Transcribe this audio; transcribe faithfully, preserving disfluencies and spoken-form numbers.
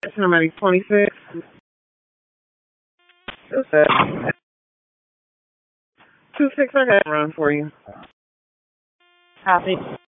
Somebody twenty-six. Two six. Two six. I got a run for you. Copy.